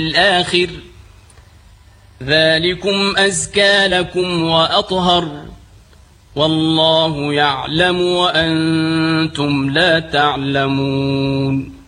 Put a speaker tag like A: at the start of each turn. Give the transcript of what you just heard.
A: الآخر ذلكم أزكى لكم وأطهر والله يعلم وأنتم لا تعلمون